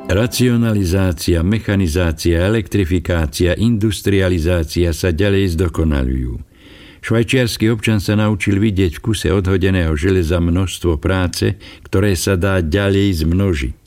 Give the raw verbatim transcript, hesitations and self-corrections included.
Racionalizácia, mechanizácia, elektrifikácia, industrializácia sa ďalej zdokonalujú. Švajčiarsky občan sa naučil vidieť v kuse odhodeného železa množstvo práce, ktoré sa dá ďalej zmnožiť.